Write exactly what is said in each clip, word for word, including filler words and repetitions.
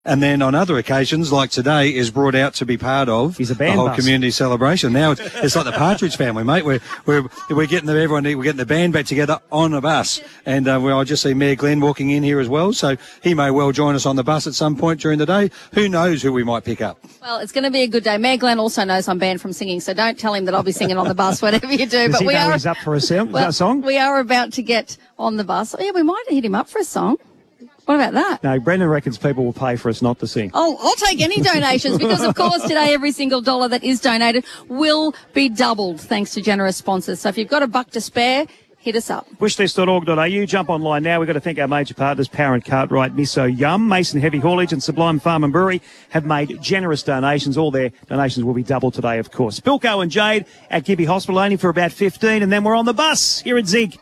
And then on other occasions, like today, is brought out to be part of He's a band the whole bus. community celebration. Now it's, it's like the Partridge Family, mate. We're we're we're getting the, everyone we're getting the band back together on a bus, and uh, well, I just see Mayor Glenn walking in here as well, so he may well join us on the bus at some point during the day. Who knows who we might pick up? Well, it's going to be a good day. Mayor Glenn also knows I'm banned from singing, so don't tell him that I'll be singing on the bus, whatever you do. Does but he we know are he's up for a song? well, a song? We are about to get on the bus. Oh, yeah, we might hit him up for a song. What about that? No, Brendan reckons people will pay for us not to sing. Oh, I'll take any donations because, of course, today every single dollar that is donated will be doubled thanks to generous sponsors. So if you've got a buck to spare, hit us up. wish this dot org dot a u. Jump online now. We've got to thank our major partners, Power and Cartwright, Miso Yum, Mason Heavy Haulage and Sublime Farm and Brewery have made generous donations. All their donations will be doubled today, of course. Bilko and Jade at Gibby Hospital only for about fifteen, and then we're on the bus here at Zinc.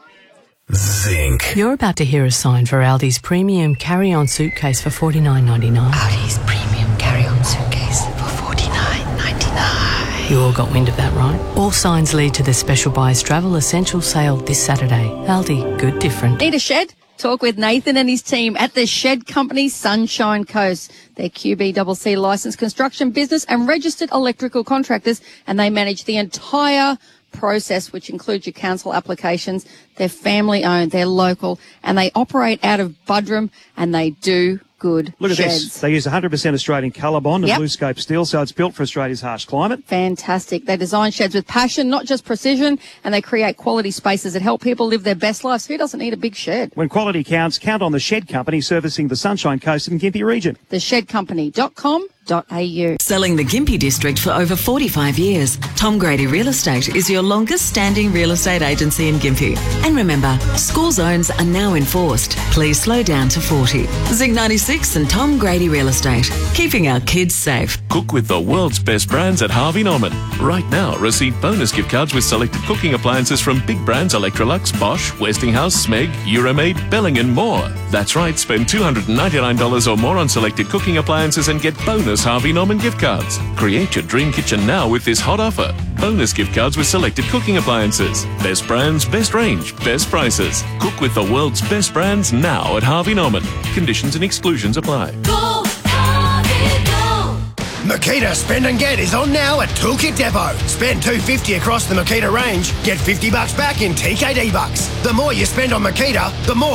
Zinc. You're about to hear a sign for Aldi's premium carry-on suitcase for forty-nine ninety-nine. Aldi's premium carry-on suitcase for forty-nine ninety-nine. You all got wind of that, right? All signs lead to the Special Buys Travel Essential Sale this Saturday. Aldi, good different. Need a shed? Talk with Nathan and his team at the Shed Company Sunshine Coast. They're Q B C C licensed construction business and registered electrical contractors, and they manage the entire process, which includes your council applications. They're family owned, they're local, and they operate out of Budrum, and they do good Look at sheds. this. They use one hundred percent Australian colour bond and Yep. blue scope steel, so it's built for Australia's harsh climate. Fantastic. They design sheds with passion, not just precision, and they create quality spaces that help people live their best lives. Who doesn't need a big shed? When quality counts, count on the Shed Company servicing the Sunshine Coast and Gympie region. the shed company dot com dot a u. Selling the Gympie district for over forty-five years, Tom Grady Real Estate is your longest standing real estate agency in Gympie. And remember, school zones are now enforced. Please slow down to forty. Zinc ninety-six and Tom Grady Real Estate, keeping our kids safe. Cook with the world's best brands at Harvey Norman. Right now, receive bonus gift cards with selected cooking appliances from big brands Electrolux, Bosch, Westinghouse, Smeg, Euromaid, Belling and more. That's right, spend two hundred ninety-nine dollars or more on selected cooking appliances and get bonus Harvey Norman gift cards. Create your dream kitchen now with this hot offer. Bonus gift cards with selected cooking appliances. Best brands, best range, best prices. Cook with the world's best brands now at Harvey Norman. Conditions and exclusions apply. Go, Harvey, go! Makita Spend and Get is on now at Toolkit Depot. Spend two hundred fifty dollars across the Makita range, get fifty bucks back in T K D bucks. The more you spend on Makita, the more